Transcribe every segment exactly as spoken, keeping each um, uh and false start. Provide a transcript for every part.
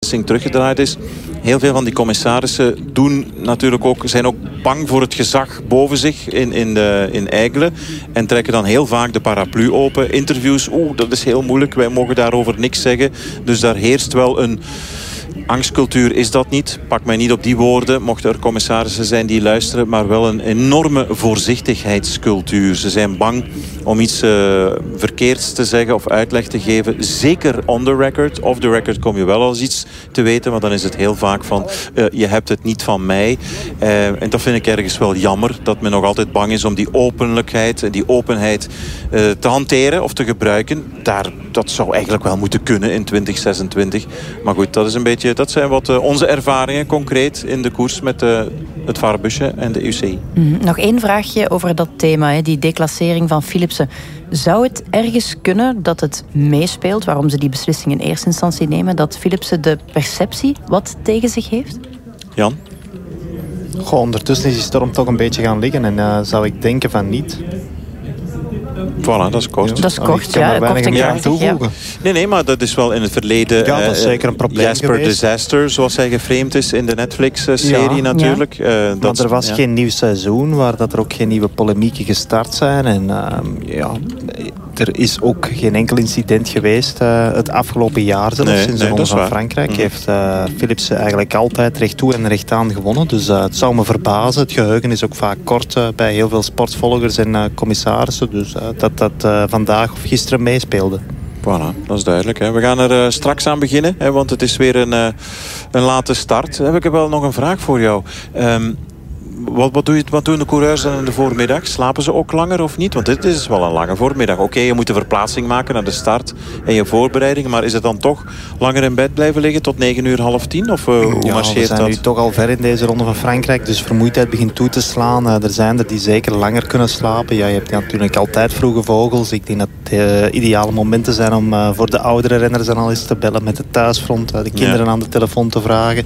beslissing teruggedraaid is. Heel veel van die commissarissen doen natuurlijk ook, zijn ook bang voor het gezag boven zich in, in, de, in Eigelen. En trekken dan heel vaak de paraplu open. Interviews, oeh, dat is heel moeilijk. Wij mogen daarover niks zeggen. Dus daar heerst wel een... angstcultuur is dat niet. Pak mij niet op die woorden. Mochten er commissarissen zijn die luisteren. Maar wel een enorme voorzichtigheidscultuur. Ze zijn bang om iets uh, verkeerds te zeggen of uitleg te geven. Zeker on the record. Off the record kom je wel als iets te weten. Maar dan is het heel vaak van... Uh, je hebt het niet van mij. Uh, en dat vind ik ergens wel jammer. Dat men nog altijd bang is om die openlijkheid en die openheid uh, te hanteren of te gebruiken. Daar, dat zou eigenlijk wel moeten kunnen in twintig zesentwintig. Maar goed, dat is een beetje... Dat zijn wat uh, onze ervaringen concreet in de koers met uh, het Varebusje en de U C I. Mm, nog één vraagje over dat thema, hè, die declassering van Philipsen. Zou het ergens kunnen dat het meespeelt, waarom ze die beslissing in eerste instantie nemen, dat Philipsen de perceptie wat tegen zich heeft? Jan? Goh, ondertussen is die storm toch een beetje gaan liggen en uh, zou ik denken van niet. Voilà, dat is kort. Dat is kort, ja. Kort en krachtig, ja. Nee, nee, maar dat is wel in het verleden... Ja, dat is zeker een probleem Jasper geweest. Disaster, zoals hij geframed is in de Netflix-serie ja, natuurlijk. Ja. Uh, maar dat, er was ja. geen nieuw seizoen, waar dat er ook geen nieuwe polemieken gestart zijn. En uh, ja, er is ook geen enkel incident geweest uh, het afgelopen jaar, zelfs nee, sinds nee, de Ronde van waar. Frankrijk. Mm. Heeft uh, Philipsen eigenlijk altijd recht toe en recht aan gewonnen. Dus uh, het zou me verbazen. Het geheugen is ook vaak kort uh, bij heel veel sportvolgers en uh, commissarissen. Dus uh, dat dat uh, vandaag of gisteren meespeelde. Voilà, dat is duidelijk. Hè. We gaan er uh, straks aan beginnen, hè, want het is weer een, uh, een late start. Dan heb ik wel nog een vraag voor jou. Um, Wat, wat, doe je, wat doen de coureurs dan in de voormiddag? Slapen ze ook langer of niet? Want dit is wel een lange voormiddag. Oké, okay, je moet de verplaatsing maken naar de start en je voorbereiding. Maar is het dan toch langer in bed blijven liggen tot negen uur, half tien? Of uh, hoe ja, marcheert dat? We zijn nu toch al ver in deze Ronde van Frankrijk. Dus vermoeidheid begint toe te slaan. Uh, er zijn er die zeker langer kunnen slapen. Ja, je hebt natuurlijk altijd vroege vogels. Ik denk dat het uh, ideale momenten zijn om uh, voor de oudere renners dan al eens te bellen met het thuisfront. Uh, de kinderen ja. aan de telefoon te vragen.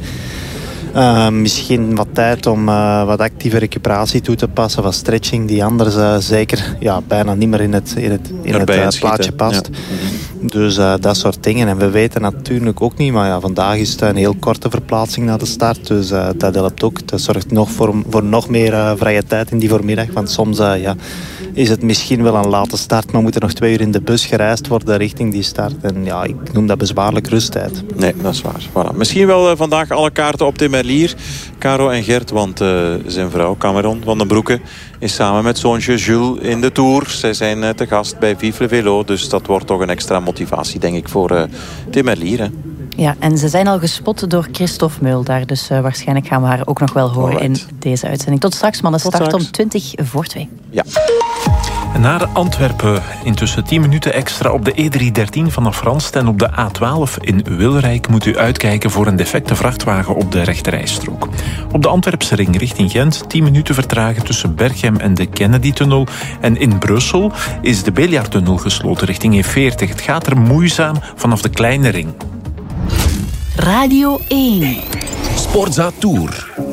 Uh, misschien wat tijd om uh, wat actieve recuperatie toe te passen, wat stretching die anders uh, zeker ja, bijna niet meer in het, in het, in het uh, plaatje past. Ja. Mm-hmm. Dus uh, dat soort dingen. En we weten natuurlijk ook niet, maar ja, vandaag is het een heel korte verplaatsing naar de start. Dus uh, dat helpt ook. Dat zorgt nog voor, voor nog meer uh, vrije tijd in die voormiddag. Want soms uh, ja, is het misschien wel een late start, maar moet er nog twee uur in de bus gereisd worden richting die start. En ja, ik noem dat bezwaarlijk rusttijd. Nee, dat is waar. Voilà. Misschien wel uh, vandaag alle kaarten op Tim Merlier, Caro en Gert, want uh, zijn vrouw Cameron van den Broeke is samen met zoontje Jules in de Tour. Zij zijn uh, te gast bij Vive le Vélo, dus dat wordt toch een extra motivatie, denk ik, voor uh, Tim Merlier. Hè. Ja, en ze zijn al gespot door Christophe Meul daar, dus uh, waarschijnlijk gaan we haar ook nog wel horen Alright. in deze uitzending. Tot straks, mannen. Start om twintig voor twee. Ja. Naar Antwerpen. Intussen tien minuten extra op de E driehonderddertien vanaf Randst en op de A twaalf in Wilrijk moet u uitkijken voor een defecte vrachtwagen op de rechterrijstrook. Op de Antwerpse ring richting Gent tien minuten vertragen tussen Berchem en de Kennedy-tunnel. En in Brussel is de Béliard-tunnel gesloten richting E veertig. Het gaat er moeizaam vanaf de kleine ring. Radio één. Sportza Tour.